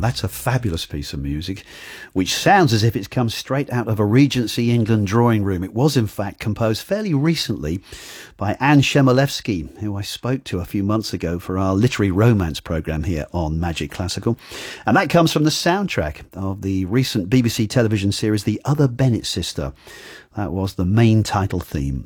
that's a fabulous piece of music, which sounds as if it's come straight out of a Regency England drawing room. It was, in fact, composed fairly recently by Anne Shemolevsky, who I spoke to a few months ago for our literary romance programme here on Magic Classical. And that comes from the soundtrack of the recent BBC television series The Other Bennett Sister. That was the main title theme.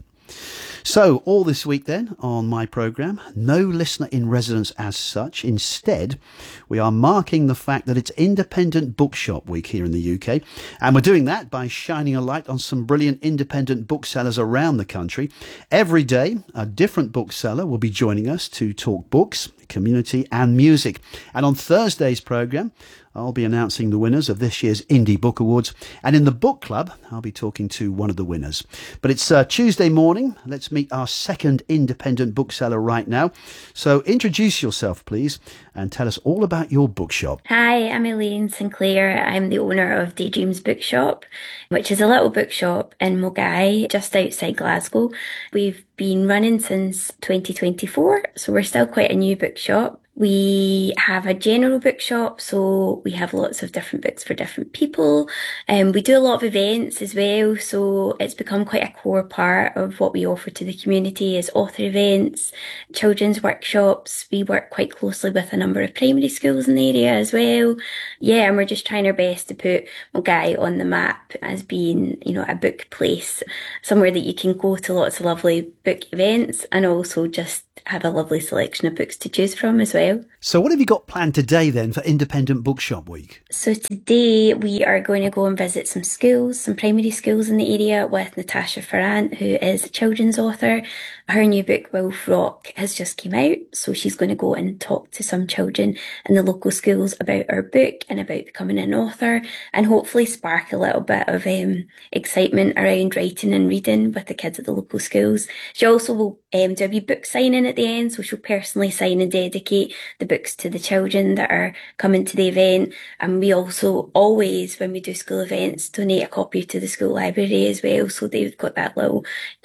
So, all this week then on my programme, no listener in residence as such. Instead, we are marking the fact that it's Independent Bookshop Week here in the UK. And we're doing that by shining a light on some brilliant independent booksellers around the country. Every day, a different bookseller will be joining us to talk books, community and music. And on Thursday's programme, I'll be announcing the winners of this year's Indie Book Awards. And in the book club, I'll be talking to one of the winners. But it's Tuesday morning. Let's meet our second independent bookseller right now. So introduce yourself, please, and tell us all about your bookshop. Hi, I'm Elaine Sinclair. I'm the owner of Daydreams Bookshop, which is a little bookshop in Milngavie, just outside Glasgow. We've been running since 2024, so we're still quite a new bookshop. We have a general bookshop, so we have lots of different books for different people. We do a lot of events as well, so it's become quite a core part of what we offer to the community is author events, children's workshops. We work quite closely with a number of primary schools in the area as well. Yeah, and we're just trying our best to put Milngavie on the map as being, a book place, somewhere that you can go to lots of lovely book events and also just have a lovely selection of books to choose from as well. So what have you got planned today then for Independent Bookshop Week? So today we are going to go and visit some schools, some primary schools in the area with Natasha Ferrant, who is a children's author. Her new book, Wolf Rock, has just came out. So she's going to go and talk to some children in the local schools about our book and about becoming an author and hopefully spark a little bit of excitement around writing and reading with the kids at the local schools. She also will do a wee book signing at the end. So she'll personally sign and dedicate the books to the children that are coming to the event. And we also always, when we do school events, donate a copy to the school library as well. So they've got that little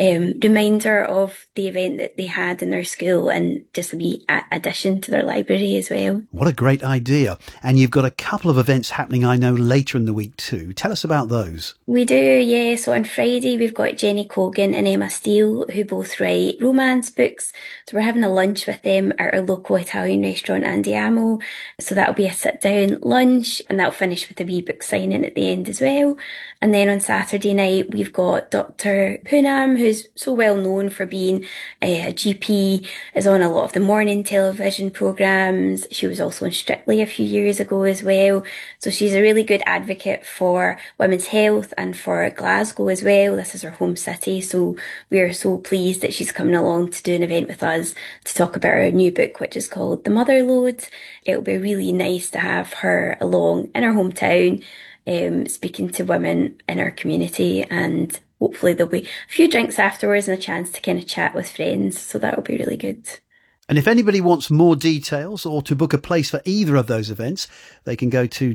reminder of the event that they had in their school and just a wee addition to their library as well. What a great idea. And you've got a couple of events happening, I know, later in the week too. Tell us about those. We do, yeah. So on Friday, we've got Jenny Cogan and Emma Steele, who both write romance books. So we're having a lunch with them at our local Italian restaurant, Andiamo. So that'll be a sit-down lunch and that'll finish with a wee book signing at the end as well. And then on Saturday night, we've got Dr. Poonam, who's so well known for being a GP, is on a lot of the morning television programmes. She was also on Strictly a few years ago as well. So she's a really good advocate for women's health and for Glasgow as well. This is her home city. So we are so pleased that she's coming along to do an event with us to talk about our new book, which is called The Mother Load. It'll be really nice to have her along in her hometown, speaking to women in our community, and hopefully there'll be a few drinks afterwards and a chance to kind of chat with friends. So that'll be really good. And if anybody wants more details or to book a place for either of those events, they can go to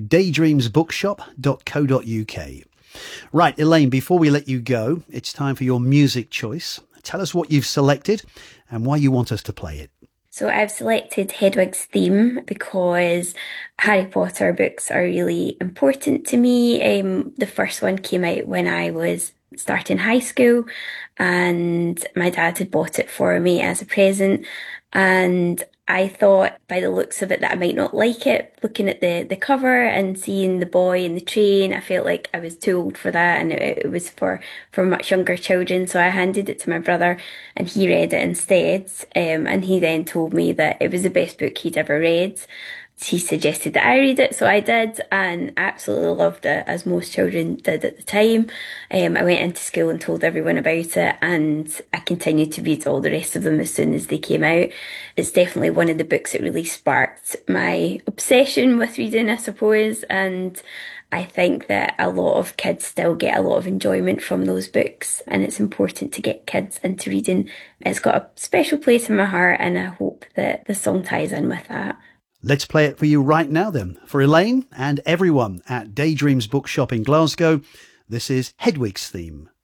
daydreamsbookshop.co.uk. Right, Elaine, before we let you go, it's time for your music choice. Tell us what you've selected and why you want us to play it. So I've selected Hedwig's Theme because Harry Potter books are really important to me. The first one came out when I was starting high school and my dad had bought it for me as a present. And I thought by the looks of it that I might not like it. Looking at the cover and seeing the boy in the train, I felt like I was too old for that and it was for much younger children. So I handed it to my brother and he read it instead. And he then told me that it was the best book he'd ever read. He suggested that I read it, so I did and absolutely loved it, as most children did at the time. I went into school and told everyone about it, and I continued to read all the rest of them as soon as they came out. It's definitely one of the books that really sparked my obsession with reading, I suppose, and I think that a lot of kids still get a lot of enjoyment from those books, and it's important to get kids into reading. It's got a special place in my heart, and I hope that the song ties in with that. Let's play it for you right now then. For Elaine and everyone at Daydreams Bookshop in Glasgow, this is Hedwig's Theme.